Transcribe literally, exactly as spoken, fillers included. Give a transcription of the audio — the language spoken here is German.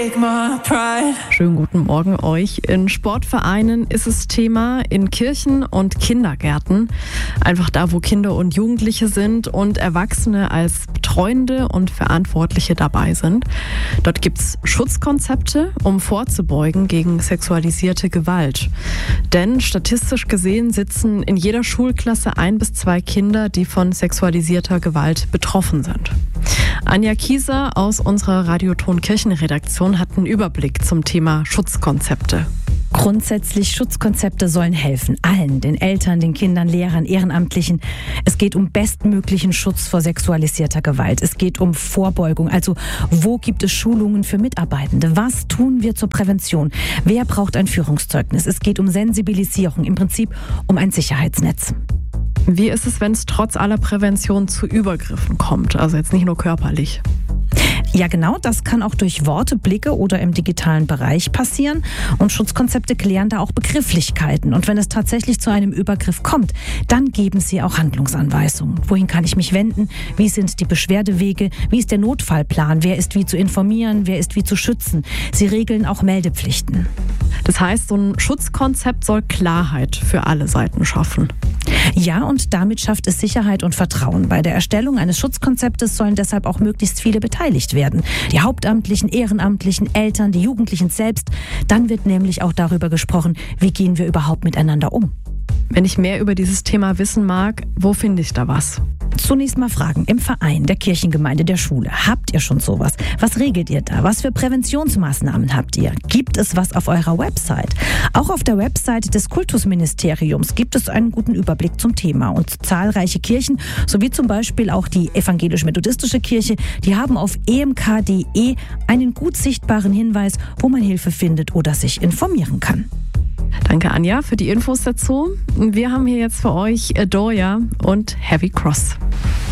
Schönen guten Morgen euch. In Sportvereinen ist es Thema, in Kirchen und Kindergärten. Einfach da, wo Kinder und Jugendliche sind und Erwachsene als Betreuende und Verantwortliche dabei sind. Dort gibt es Schutzkonzepte, um vorzubeugen gegen sexualisierte Gewalt. Denn statistisch gesehen sitzen in jeder Schulklasse ein bis zwei Kinder, die von sexualisierter Gewalt betroffen sind. Anja Kieser aus unserer Radioton Kirchenredaktion hat einen Überblick zum Thema Schutzkonzepte. Grundsätzlich, Schutzkonzepte sollen helfen. Allen, den Eltern, den Kindern, Lehrern, Ehrenamtlichen. Es geht um bestmöglichen Schutz vor sexualisierter Gewalt. Es geht um Vorbeugung. Also, wo gibt es Schulungen für Mitarbeitende? Was tun wir zur Prävention? Wer braucht ein Führungszeugnis? Es geht um Sensibilisierung, im Prinzip um ein Sicherheitsnetz. Wie ist es, wenn es trotz aller Prävention zu Übergriffen kommt? Also jetzt nicht nur körperlich. Ja, genau, das kann auch durch Worte, Blicke oder im digitalen Bereich passieren. Und Schutzkonzepte klären da auch Begrifflichkeiten. Und wenn es tatsächlich zu einem Übergriff kommt, dann geben sie auch Handlungsanweisungen. Wohin kann ich mich wenden? Wie sind die Beschwerdewege? Wie ist der Notfallplan? Wer ist wie zu informieren? Wer ist wie zu schützen? Sie regeln auch Meldepflichten. Das heißt, so ein Schutzkonzept soll Klarheit für alle Seiten schaffen. Ja, und damit schafft es Sicherheit und Vertrauen. Bei der Erstellung eines Schutzkonzeptes sollen deshalb auch möglichst viele beteiligt werden. Die Hauptamtlichen, Ehrenamtlichen, Eltern, die Jugendlichen selbst. Dann wird nämlich auch darüber gesprochen, wie gehen wir überhaupt miteinander um. Wenn ich mehr über dieses Thema wissen mag, wo finde ich da was? Zunächst mal fragen im Verein, der Kirchengemeinde, der Schule. Habt ihr schon sowas? Was regelt ihr da? Was für Präventionsmaßnahmen habt ihr? Gibt es was auf eurer Website? Auch auf der Website des Kultusministeriums gibt es einen guten Überblick zum Thema. Und zahlreiche Kirchen, sowie zum Beispiel auch die evangelisch-methodistische Kirche, die haben auf e m k punkt d e einen gut sichtbaren Hinweis, wo man Hilfe findet oder sich informieren kann. Danke, Anja, für die Infos dazu. Wir haben hier jetzt für euch Adoya und Heavy Cross.